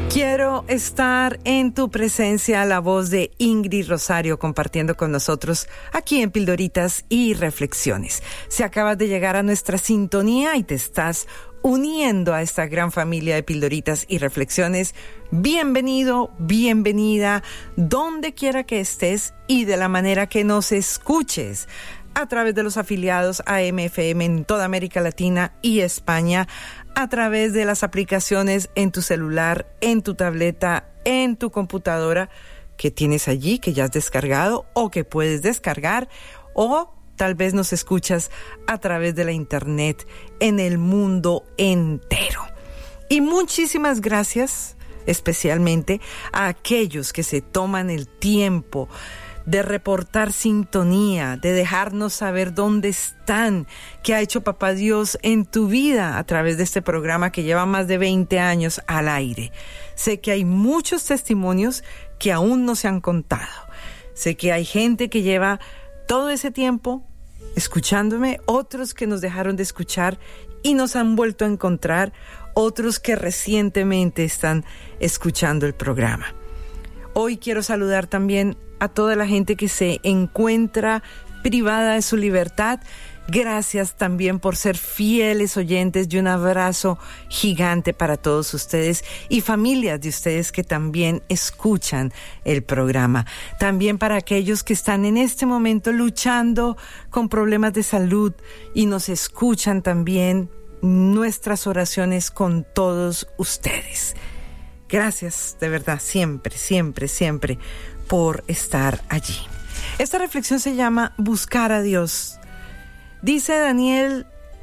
Quiero estar en tu presencia, la voz de Ingrid Rosario compartiendo con nosotros aquí en Pildoritas y Reflexiones. Si acabas de llegar a nuestra sintonía y te estás uniendo a esta gran familia de Pildoritas y Reflexiones, bienvenido, bienvenida, donde quiera que estés y de la manera que nos escuches, a través de los afiliados AM/FM en toda América Latina y España, a través de las aplicaciones en tu celular, en tu tableta, en tu computadora que tienes allí, que ya has descargado o que puedes descargar, o tal vez nos escuchas a través de la internet en el mundo entero. Y muchísimas gracias especialmente a aquellos que se toman el tiempo de reportar sintonía, de dejarnos saber dónde están, qué ha hecho Papá Dios en tu vida a través de este programa que lleva más de 20 años al aire. Sé que hay muchos testimonios que aún no se han contado. Sé que hay gente que lleva todo ese tiempo escuchándome, otros que nos dejaron de escuchar y nos han vuelto a encontrar, otros que recientemente están escuchando el programa. Hoy quiero saludar también a toda la gente que se encuentra privada de su libertad. Gracias también por ser fieles oyentes, y un abrazo gigante para todos ustedes y familias de ustedes que también escuchan el programa. También para aquellos que están en este momento luchando con problemas de salud y nos escuchan también, nuestras oraciones con todos ustedes. Gracias, de verdad, siempre, siempre, siempre por estar allí. Esta reflexión se llama Buscar a Dios. Dice Daniel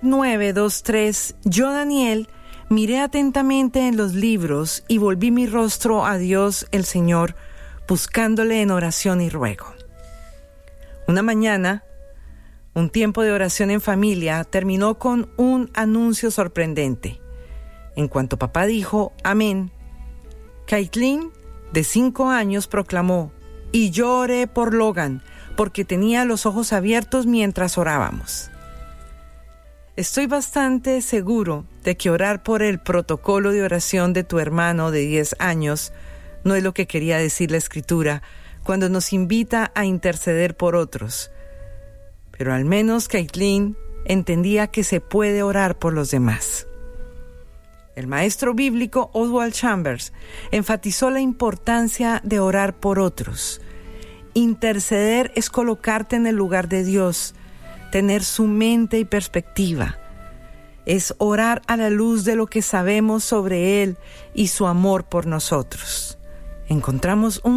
9:2-3, yo, Daniel, miré atentamente en los libros y volví mi rostro a Dios el Señor, buscándole en oración y ruego. Una mañana, un tiempo de oración en familia terminó con un anuncio sorprendente. En cuanto papá dijo amén, Caitlin, de 5 años, proclamó: y yo oré por Logan, porque tenía los ojos abiertos mientras orábamos. Estoy bastante seguro de que orar por el protocolo de oración de tu hermano de 10 años no es lo que quería decir la Escritura cuando nos invita a interceder por otros. Pero al menos Caitlin entendía que se puede orar por los demás. El maestro bíblico Oswald Chambers enfatizó la importancia de orar por otros. Interceder es colocarte en el lugar de Dios, tener su mente y perspectiva. Es orar a la luz de lo que sabemos sobre Él y su amor por nosotros. Encontramos un